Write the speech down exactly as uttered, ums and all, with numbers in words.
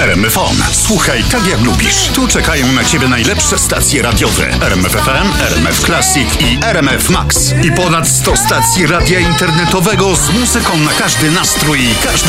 R M F On. Słuchaj tak jak lubisz. Tu czekają na Ciebie najlepsze stacje radiowe. R M F F M, R M F Classic i R M F Max. I ponad sto stacji radia internetowego z muzyką na każdy nastrój i każdy